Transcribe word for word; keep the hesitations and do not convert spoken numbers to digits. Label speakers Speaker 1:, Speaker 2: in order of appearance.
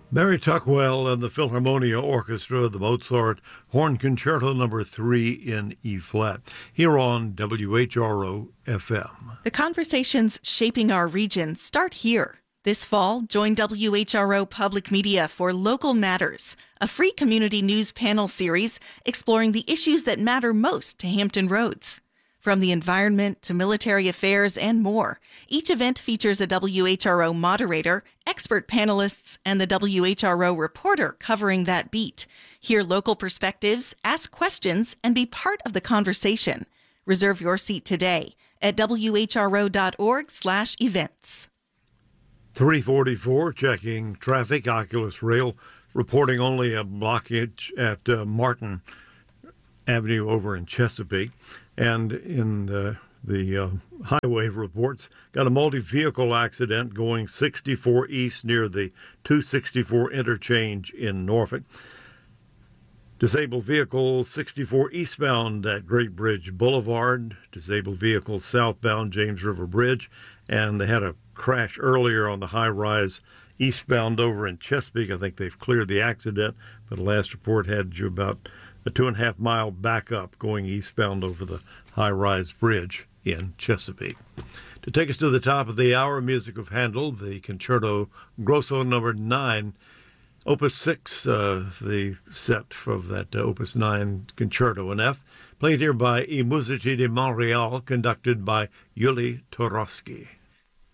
Speaker 1: Mary Tuckwell and the Philharmonia Orchestra, the Mozart Horn Concerto Number three in E-flat, here on W H R O F M.
Speaker 2: The conversations shaping our region start here. This fall, join W H R O Public Media for Local Matters, a free community news panel series exploring the issues that matter most to Hampton Roads. From the environment to military affairs and more, each event features a W H R O moderator, expert panelists, and the W H R O reporter covering that beat. Hear local perspectives, ask questions, and be part of the conversation. Reserve your seat today at W H R O dot org slash events.
Speaker 1: three forty-four, checking traffic. Oculus Rail reporting only a blockage at uh, Martin Avenue over in Chesapeake. And in the, the uh, highway reports, got a multi-vehicle accident going sixty-four east near the two sixty-four interchange in Norfolk. Disabled vehicle sixty-four eastbound at Great Bridge Boulevard. Disabled vehicle southbound James River Bridge. And they had a crash earlier on the high-rise eastbound over in Chesapeake. I think they've cleared the accident, but the last report had you about a two and a half mile backup going eastbound over the high-rise bridge in Chesapeake. To take us to the top of the hour, music of Handel, the Concerto Grosso number nine, Opus six, uh, the set of that uh, Opus nine Concerto in F, played here by I Musici di Montreal, conducted by Yuli Torowski.